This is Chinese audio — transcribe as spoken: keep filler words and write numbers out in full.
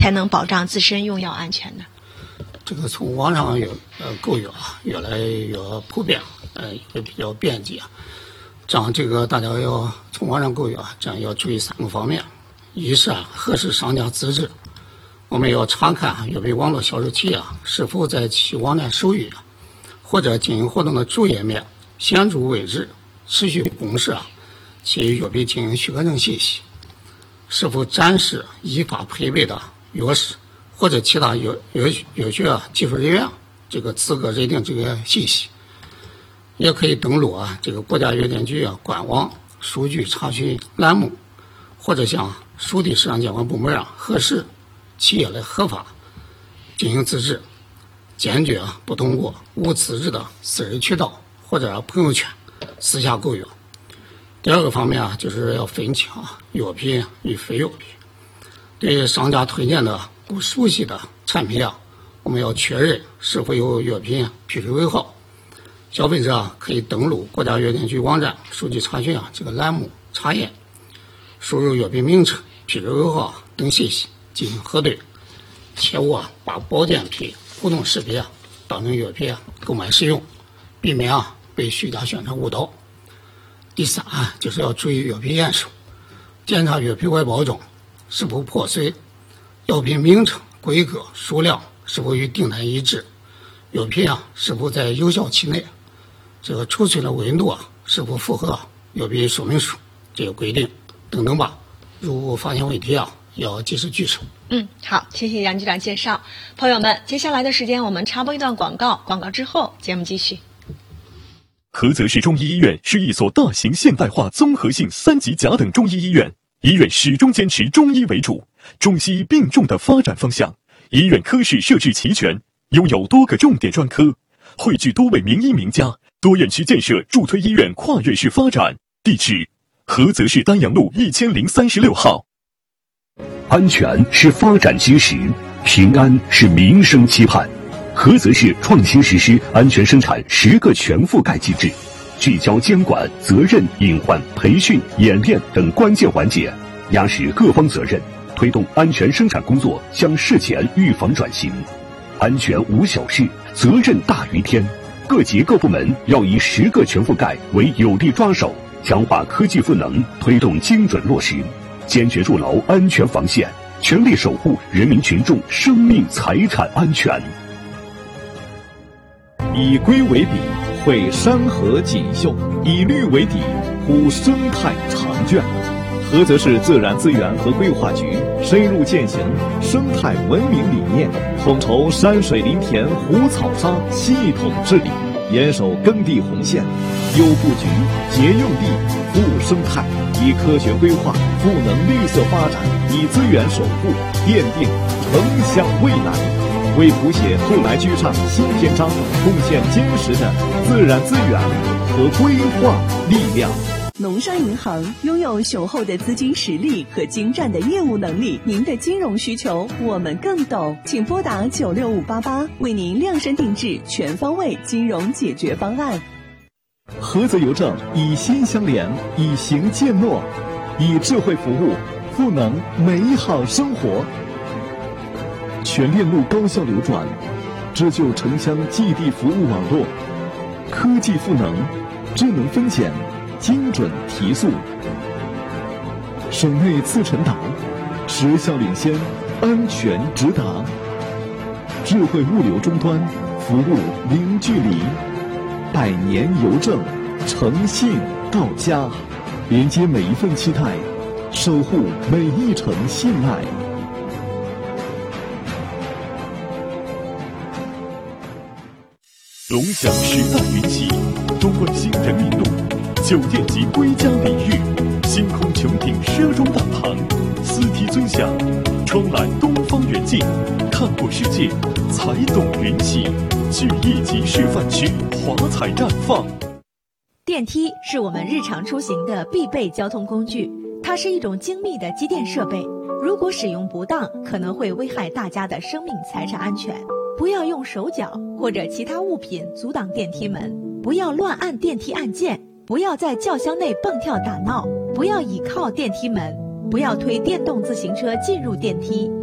才能保障自身用药安全呢？ 这个从网上有呃购药啊，越来越普遍，呃也比较便捷。这样这个大家要从网上购药，这样要注意三个方面：一是啊，核实商家资质，我们要查看药品网络销售企业啊是否在其网站首页或者经营活动的主页面显著位置持续公示啊其药品经营许可证信息，是否展示依法配备的药师或者其他药药药学技术人员这个资格认定这个信息。也可以登录啊这个国家药监局啊官网数据查询栏目，或者向属地市场监管部门啊核实企业的合法经营资质，坚决啊不通过无资质的私人渠道或者朋友圈私下购药。第二个方面啊，就是要分清啊药品与非药品。对商家推荐的不熟悉的产品啊，我们要确认是否有药品批准尾号。消费者啊可以登录国家药监局网站数据查询啊这个栏目查验，输入药品名称、批准尾号等信息进行核对，切勿啊把保健品、活动食品啊当成药品啊购买使用，避免啊被虚假宣传误导。第三啊，就是要注意药品验收，检查药品外包装是否破碎，药品名称、规格、数量是否与订单一致，药品啊是否在有效期内，这个储存的温度啊是否符合药品说明书这个规定等等吧。如发现问题啊，要及时举手。 嗯，好，谢谢杨局长介绍。朋友们，接下来的时间我们插播一段广告，广告之后节目继续。 菏泽市中医医院是一所大型现代化综合性三级甲等中医医院，医院始终坚持中医为主，中西医并重的发展方向。医院科室设置齐全，拥有多个重点专科，汇聚多位名医名家，多院区建设助推医院跨院式发展。地址：菏泽市丹阳路一千零三十六号。 安全是发展基石，平安是民生期盼。菏泽市创新实施安全生产十个全覆盖机制，聚焦监管、责任、隐患、培训、演练等关键环节，压实各方责任，推动安全生产工作向事前预防转型。安全无小事，责任大于天。各级各部门要以十个全覆盖为有力抓手，强化科技赋能，推动精准落实，坚决筑牢安全防线，全力守护人民群众生命财产安全。 以硅为笔，绘山河锦绣；以绿为底，谱生态长卷。菏泽市自然资源和规划局深入践行生态文明理念，统筹山水林田湖草沙系统治理，严守耕地红线，优布局、节用地、护生态，以科学规划赋能绿色发展，以资源守护奠定城乡未来。为谱写后来居上新篇章，贡献坚实的自然资源和规划力量。 农商银行拥有雄厚的资金实力和精湛的业务能力，您的金融需求我们更懂，请拨打九六五八八，为您量身定制全方位金融解决方案。 菏泽邮政以心相连，以行践诺，以智慧服务，赋能美好生活。全链路高效流转，织就城乡基地服务网络，科技赋能，智能分拣，精准提速，省内次晨达，时效领先，安全直达，智慧物流终端，服务零距离，百年邮政，诚信到家，连接每一份期待，守护每一程信赖。 龙翔时代云集，中关心人民路，酒店级归家礼遇，星空穹顶奢中大堂，四体尊享，窗览东方远近，看过世界，才懂云溪，聚一级示范区，华彩绽放。 电梯是我们日常出行的必备交通工具，它是一种精密的机电设备，如果使用不当，可能会危害大家的生命财产安全。不要用手脚或者其他物品阻挡电梯门，不要乱按电梯按键，不要在轿厢内蹦跳打闹，不要倚靠电梯门，不要推电动自行车进入电梯。